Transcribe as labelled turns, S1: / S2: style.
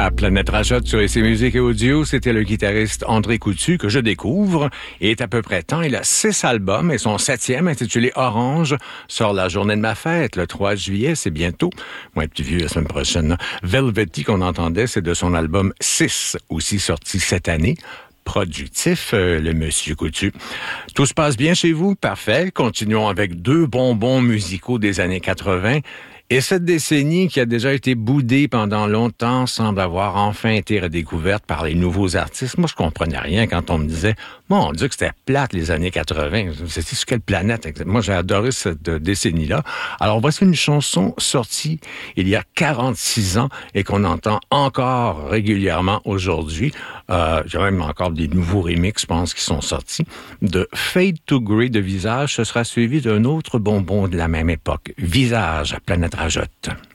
S1: À Planète Rajotte sur SC Musique et Audio, c'était le guitariste André Coutu que je découvre. Il est à peu près temps. Il a 6 albums et son 7e, intitulé Orange, sort la journée de ma fête, le 3 juillet. C'est bientôt. Moi, un petit vieux la semaine prochaine. Velvety qu'on entendait, c'est de son album 6, aussi sorti cette année. Productif, le monsieur Coutu. Tout se passe bien chez vous? Parfait. Continuons avec 2 bonbons musicaux des années 80. Et cette décennie qui a déjà été boudée pendant longtemps semble avoir enfin été redécouverte par les nouveaux artistes. Moi, je comprenais rien quand on me disait « Mon Dieu, que c'était plate les années 80. » C'était sur quelle planète? Moi, j'ai adoré cette décennie-là. Alors, voici une chanson sortie il y a 46 ans et qu'on entend encore régulièrement aujourd'hui. J'ai même encore des nouveaux remixes, je pense, qui sont sortis. De Fade to Grey de Visage, ce sera suivi d'un autre bonbon de la même époque. Visage, Planète Rajotte.